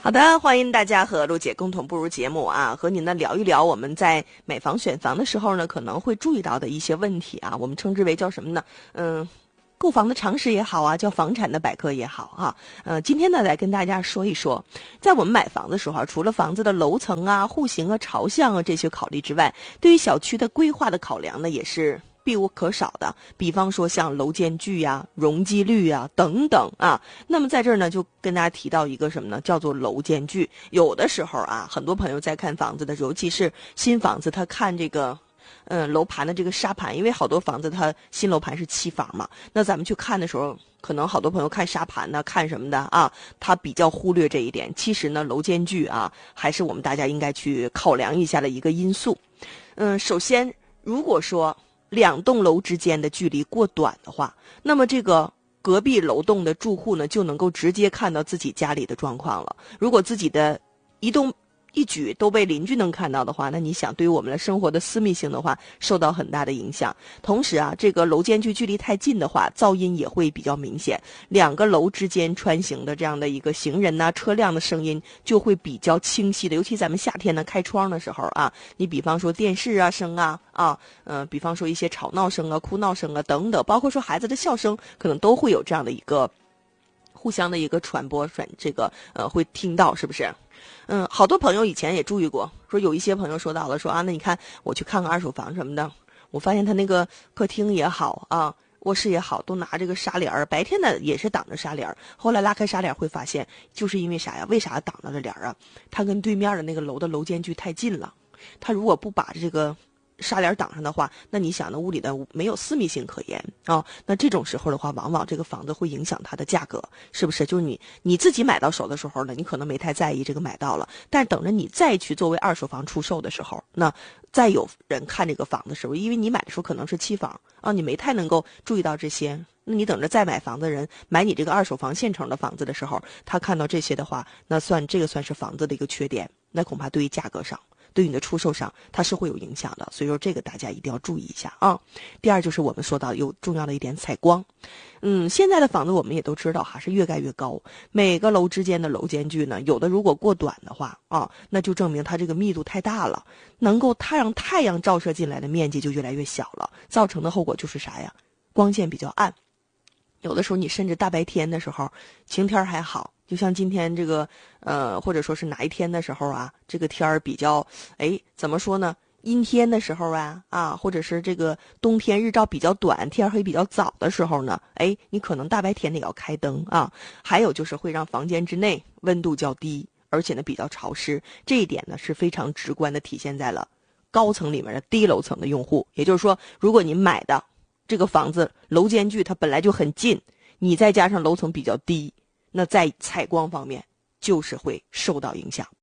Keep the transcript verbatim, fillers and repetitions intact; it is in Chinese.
好的，欢迎大家和陆姐共同步入节目啊，和您呢聊一聊我们在买房选房的时候呢，可能会注意到的一些问题啊，我们称之为叫什么呢？嗯，购房的常识也好啊，叫房产的百科也好啊。呃，今天呢来跟大家说一说，在我们买房的时候啊，除了房子的楼层啊、户型啊、朝向啊这些考虑之外，对于小区的规划的考量呢，也是必不可少的，比方说像楼间距呀、容积率呀等等啊。那么在这儿呢，就跟大家提到一个什么呢？叫做楼间距。有的时候啊，很多朋友在看房子的时候，尤其是新房子，他看这个。嗯，楼盘的这个沙盘，因为好多房子它新楼盘是期房嘛，那咱们去看的时候，可能好多朋友看沙盘呢，看什么的啊，他比较忽略这一点。其实呢，楼间距啊，还是我们大家应该去考量一下的一个因素。嗯，首先，如果说两栋楼之间的距离过短的话，那么这个隔壁楼栋的住户呢，就能够直接看到自己家里的状况了。如果自己的一动一举都被邻居能看到的话，那你想对于我们的生活的私密性的话，受到很大的影响。同时啊，这个楼间距距离太近的话，噪音也会比较明显。两个楼之间穿行的这样的一个行人呐、啊、车辆的声音就会比较清晰的。尤其咱们夏天呢开窗的时候啊，你比方说电视啊声啊啊，呃，比方说一些吵闹声啊、哭闹声啊等等，包括说孩子的笑声，可能都会有这样的一个互相的一个传播，传这个呃会听到，是不是？嗯，好多朋友以前也注意过，说有一些朋友说到了，说啊，那你看我去看看二手房什么的，我发现他那个客厅也好啊，卧室也好，都拿这个纱帘儿，白天呢也是挡着纱帘儿，后来拉开纱帘会发现，就是因为啥呀？为啥挡着这帘儿啊？它跟对面的那个楼的楼间距太近了，他如果不把这个纱帘挡上的话，那你想呢，屋里的没有私密性可言啊。那这种时候的话，往往这个房子会影响它的价格，是不是？就是你你自己买到手的时候呢，你可能没太在意这个买到了，但等着你再去作为二手房出售的时候，那再有人看这个房子的时候，因为你买的时候可能是期房啊，你没太能够注意到这些。那你等着再买房的人买你这个二手房现成的房子的时候，他看到这些的话，那算这个算是房子的一个缺点，那恐怕对于价格上。对于你的出售上，它是会有影响的，所以说这个大家一定要注意一下啊。第二就是我们说到有重要的一点采光，嗯，现在的房子我们也都知道哈，是越盖越高，每个楼之间的楼间距呢，有的如果过短的话啊，那就证明它这个密度太大了，能够太让太阳照射进来的面积就越来越小了，造成的后果就是啥呀？光线比较暗。有的时候你甚至大白天的时候，晴天还好，就像今天这个，呃，或者说是哪一天的时候啊，这个天儿比较，哎，怎么说呢？阴天的时候啊，啊，或者是这个冬天日照比较短，天黑比较早的时候呢，哎，你可能大白天得要开灯啊。还有就是会让房间之内温度较低，而且呢比较潮湿，这一点呢是非常直观的体现在了高层里面的低楼层的用户。也就是说，如果你买的这个房子楼间距它本来就很近，你再加上楼层比较低，那在采光方面就是会受到影响。